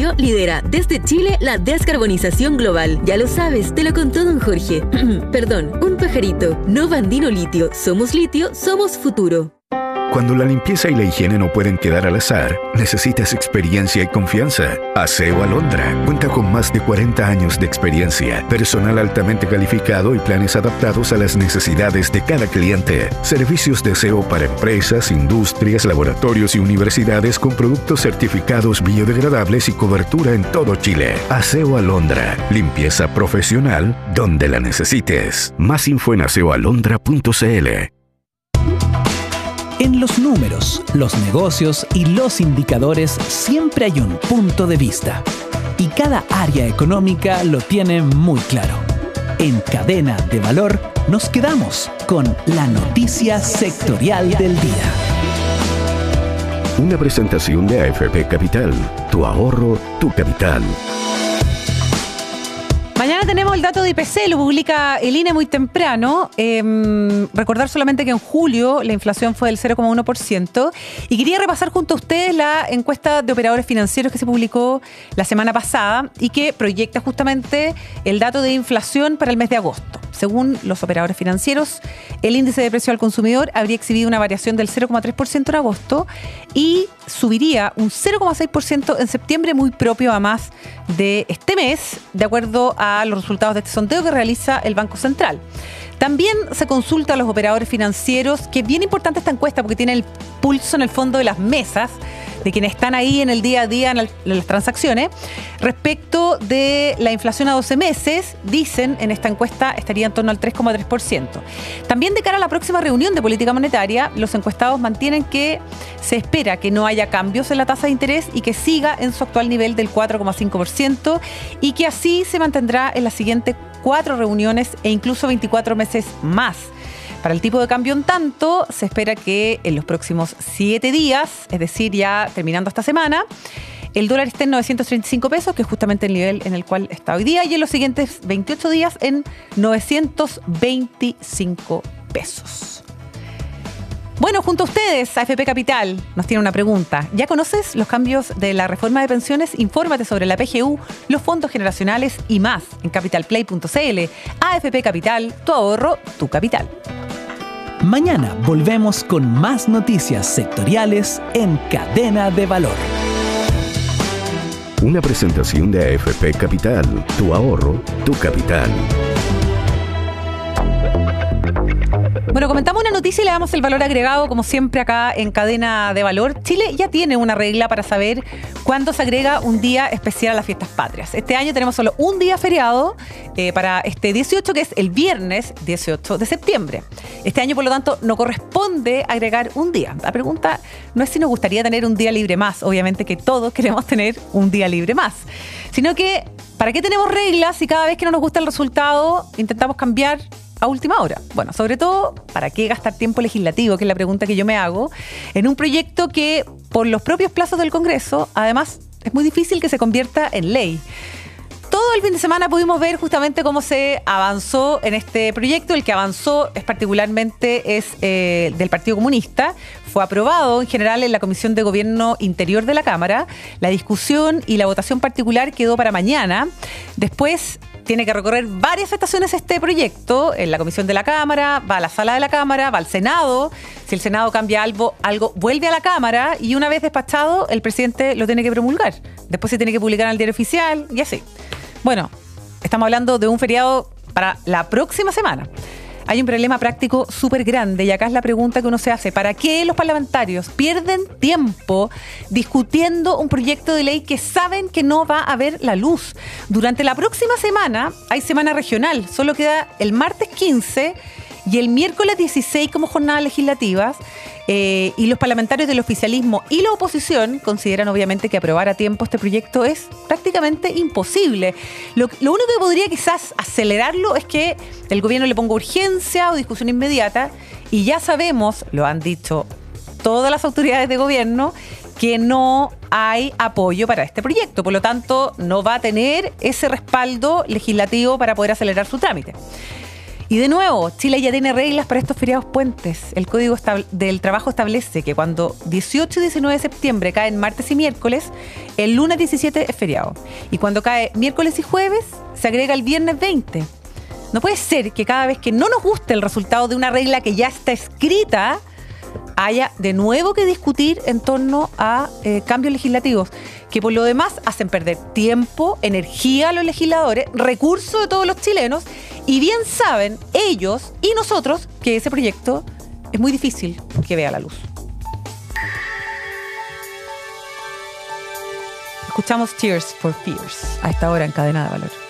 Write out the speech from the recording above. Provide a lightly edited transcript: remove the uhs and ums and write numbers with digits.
Litio lidera desde Chile la descarbonización global. Ya lo sabes, te lo contó don Jorge. Perdón, un pajarito. Nova Andino Litio. Somos litio, somos futuro. Cuando la limpieza y la higiene no pueden quedar al azar, necesitas experiencia y confianza. Aseo Alondra cuenta con más de 40 años de experiencia, personal altamente calificado y planes adaptados a las necesidades de cada cliente. Servicios de aseo para empresas, industrias, laboratorios y universidades con productos certificados biodegradables y cobertura en todo Chile. Aseo Alondra, limpieza profesional donde la necesites. Más info en aseoalondra.cl. En los números, los negocios y los indicadores siempre hay un punto de vista. Y cada área económica lo tiene muy claro. En Cadena de Valor nos quedamos con la noticia sectorial del día. Una presentación de AFP Capital. Tu ahorro, tu capital. Mañana tenemos el dato de IPC, lo publica el INE muy temprano. Recordar solamente que en julio la inflación fue del 0,1%. Y quería repasar junto a ustedes la encuesta de operadores financieros que se publicó la semana pasada y que proyecta justamente el dato de inflación para el mes de agosto. Según los operadores financieros, el índice de precio al consumidor habría exhibido una variación del 0,3% en agosto y subiría un 0,6% en septiembre, muy propio a más de este mes, de acuerdo a los resultados de este sondeo que realiza el Banco Central. También se consulta a los operadores financieros, que es bien importante esta encuesta porque tiene el pulso en el fondo de las mesas, de quienes están ahí en el día a día en las transacciones. Respecto de la inflación a 12 meses, dicen en esta encuesta estaría en torno al 3,3%. También de cara a la próxima reunión de política monetaria, los encuestados mantienen que se espera que no haya cambios en la tasa de interés y que siga en su actual nivel del 4,5% y que así se mantendrá en las siguientes 4 reuniones e incluso 24 meses más. Para el tipo de cambio, en tanto, se espera que en los próximos 7 días, es decir, ya terminando esta semana, el dólar esté en 935 pesos, que es justamente el nivel en el cual está hoy día, y en los siguientes 28 días en 925 pesos. Bueno, junto a ustedes, AFP Capital nos tiene una pregunta. ¿Ya conoces los cambios de la reforma de pensiones? Infórmate sobre la PGU, los fondos generacionales y más en capitalplay.cl. AFP Capital, tu ahorro, tu capital. Mañana volvemos con más noticias sectoriales en Cadena de Valor. Una presentación de AFP Capital. Tu ahorro, tu capital. Bueno, comentamos una noticia y le damos el valor agregado, como siempre, acá en Cadena de Valor. Chile ya tiene una regla para saber cuándo se agrega un día especial a las fiestas patrias. Este año tenemos solo un día feriado para este 18, que es el viernes 18 de septiembre. Este año, por lo tanto, no corresponde agregar un día. La pregunta no es si nos gustaría tener un día libre más. Obviamente que todos queremos tener un día libre más. Sino que, ¿para qué tenemos reglas si cada vez que no nos gusta el resultado intentamos cambiar a última hora? Bueno, sobre todo, ¿para qué gastar tiempo legislativo? Que es la pregunta que yo me hago, en un proyecto que, por los propios plazos del Congreso, además, es muy difícil que se convierta en ley. Todo el fin de semana pudimos ver justamente cómo se avanzó en este proyecto. El que avanzó particularmente es del Partido Comunista. Fue aprobado en general en la Comisión de Gobierno Interior de la Cámara. La discusión y la votación particular quedó para mañana. Después tiene que recorrer varias estaciones este proyecto. En la Comisión de la Cámara, va a la Sala de la Cámara, va al Senado. Si el Senado cambia algo vuelve a la Cámara y una vez despachado, el presidente lo tiene que promulgar. Después se tiene que publicar en el Diario Oficial y así. Bueno, estamos hablando de un feriado para la próxima semana. Hay un problema práctico súper grande y acá es la pregunta que uno se hace. ¿Para qué los parlamentarios pierden tiempo discutiendo un proyecto de ley que saben que no va a ver la luz? Durante la próxima semana hay semana regional. Solo queda el martes 15 y el miércoles 16 como jornadas legislativas. Y los parlamentarios del oficialismo y la oposición consideran obviamente que aprobar a tiempo este proyecto es prácticamente imposible. Lo único que podría quizás acelerarlo es que el gobierno le ponga urgencia o discusión inmediata, y ya sabemos, lo han dicho todas las autoridades de gobierno, que no hay apoyo para este proyecto. Por lo tanto, no va a tener ese respaldo legislativo para poder acelerar su trámite. Y de nuevo, Chile ya tiene reglas para estos feriados puentes. El Código del Trabajo establece que cuando 18 y 19 de septiembre caen martes y miércoles, el lunes 17 es feriado. Y cuando cae miércoles y jueves, se agrega el viernes 20. No puede ser que cada vez que no nos guste el resultado de una regla que ya está escrita, haya de nuevo que discutir en torno a cambios legislativos, que por lo demás hacen perder tiempo, energía a los legisladores, recursos de todos los chilenos, y bien saben ellos y nosotros que ese proyecto es muy difícil que vea la luz. Escuchamos Tears for Fears a esta hora en Cadena de Valor.